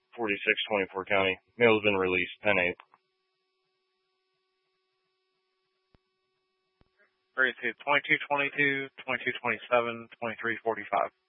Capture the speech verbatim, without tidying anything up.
forty-six twenty-four County. Mail's been released, ten eight. Received twenty-two twenty-two, twenty-two twenty-seven, twenty-three forty-five.